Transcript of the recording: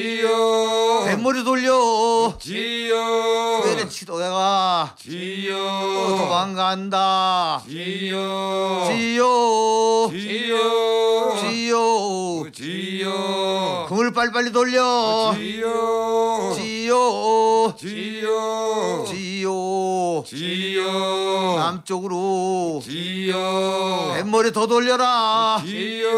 지요. 뱃머리 돌려. 지요. 왜 치도야가 지요. 도망간다. 지요. 지요. 지요. 지요. 지요. 금을 빨리빨리 돌려. 지요. 지요. 지요. 지요. 지요. 남쪽으로 지요. 뱃머리 더 돌려라. 지요.